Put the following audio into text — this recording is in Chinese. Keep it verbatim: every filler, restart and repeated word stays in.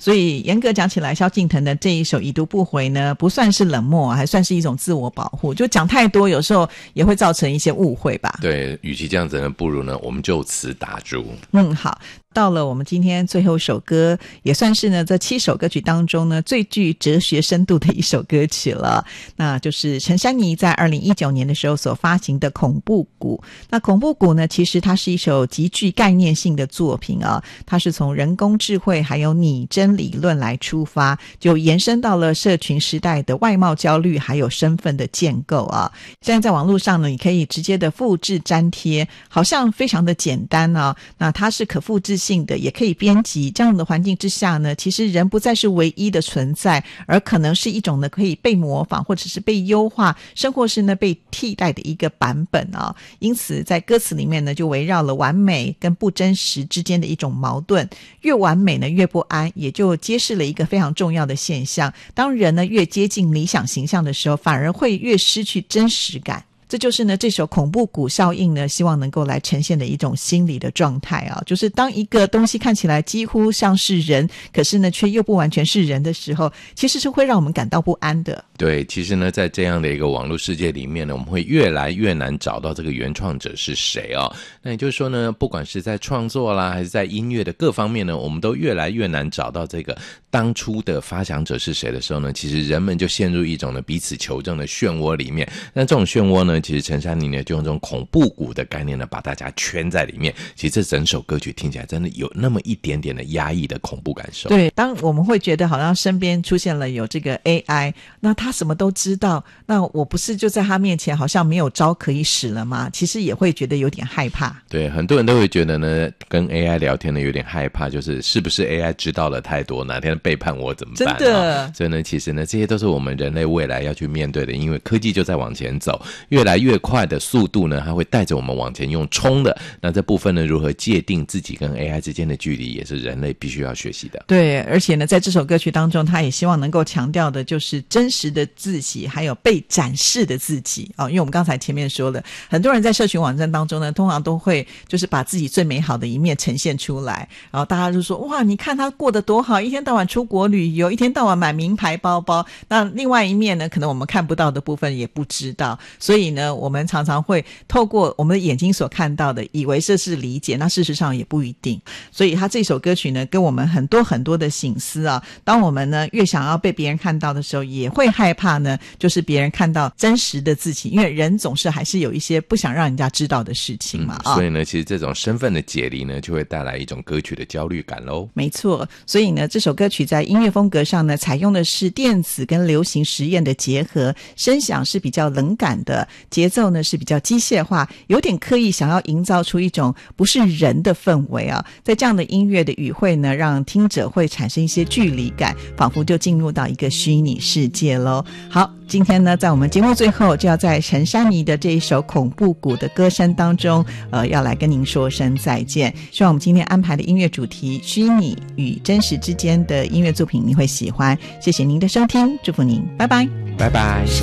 所以严格讲起来，萧敬腾的这一首已读不回呢，不算是冷漠，还算是一种自我保护，就讲太多有时候也会造成一些误会吧。 对，与其这样子呢，不如呢我们就此打住。 嗯，好，到了我们今天最后一首歌，也算是呢这七首歌曲当中呢最具哲学深度的一首歌曲了，那就是陈珊妮在二零一九年的时候所发行的恐怖谷。那恐怖谷呢，其实它是一首极具概念性的作品啊，它是从人工智慧还有拟真理论来出发，就延伸到了社群时代的外貌焦虑还有身份的建构啊。现在在网络上呢，你可以直接的复制粘贴，好像非常的简单啊。那它是可复制性的，也可以编辑，这样的环境之下呢，其实人不再是唯一的存在，而可能是一种呢可以被模仿或者是被优化，甚或是呢被替代的一个版本啊。因此在歌词里面呢，就围绕了完美跟不真实之间的一种矛盾，越完美呢越不安，也就揭示了一个非常重要的现象，当人呢越接近理想形象的时候，反而会越失去真实感。这就是呢这首恐怖谷效应呢希望能够来呈现的一种心理的状态啊，就是当一个东西看起来几乎像是人，可是呢却又不完全是人的时候，其实是会让我们感到不安的。 对，其实呢在这样的一个网络世界里面呢，我们会越来越难找到这个原创者是谁哦。那也就是说呢，不管是在创作啦还是在音乐的各方面呢，我们都越来越难找到这个当初的发想者是谁的时候呢，其实人们就陷入一种呢彼此求证的漩涡里面。那这种漩涡呢，其实陈珊妮呢就用这种恐怖谷的概念呢把大家圈在里面。其实这整首歌曲听起来真的有那么一点点的压抑的恐怖感受。 对，当我们会觉得好像身边出现了有这个 A I， 那他什么都知道，那我不是就在他面前好像没有招可以使了吗？其实也会觉得有点害怕。 对，很多人都会觉得呢跟 A I 聊天呢有点害怕，就是是不是 A I 知道了太多，哪天背叛我怎么办？ 真的、哦、 所以呢其实呢这些都是我们人类未来要去面对的，因为科技就在往前走，越来越快的速度呢，它会带着我们往前用冲的。那这部分呢，如何界定自己跟 A I 之间的距离，也是人类必须要学习的。 对，而且呢，在这首歌曲当中，他也希望能够强调的就是真实的自己，还有被展示的自己哦。因为我们刚才前面说了，很多人在社群网站当中呢，通常都会就是把自己最美好的一面呈现出来，然后大家就说哇，你看他过得多好，一天到晚出国旅游，一天到晚买名牌包包。那另外一面呢，可能我们看不到的部分也不知道，所以呢，我们常常会透过我们的眼睛所看到的，以为这是理解，那事实上也不一定。所以他这首歌曲呢，跟我们很多很多的省思啊。当我们呢越想要被别人看到的时候，也会害怕呢，就是别人看到真实的自己，因为人总是还是有一些不想让人家知道的事情嘛。 嗯、所以呢，其实这种身份的解离呢，就会带来一种歌曲的焦虑感咯。 没错，所以呢，这首歌曲在音乐风格上呢，采用的是电子跟流行实验的结合，声响是比较冷感的，节奏呢是比较机械化，有点刻意想要营造出一种不是人的氛围啊。在这样的音乐的语汇呢，让听者会产生一些距离感，仿佛就进入到一个虚拟世界咯。好，今天呢，在我们节目最后，就要在陈珊妮的这一首恐怖谷的歌声当中，呃，要来跟您说声再见。希望我们今天安排的音乐主题虚拟与真实之间的音乐作品你会喜欢。谢谢您的收听，祝福您，拜拜， 拜拜。